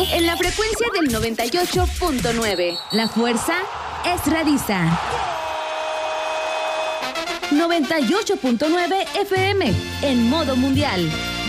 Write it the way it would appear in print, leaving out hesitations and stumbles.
en la frecuencia del 98.9. La fuerza es Radisa. 98.9 FM en modo mundial.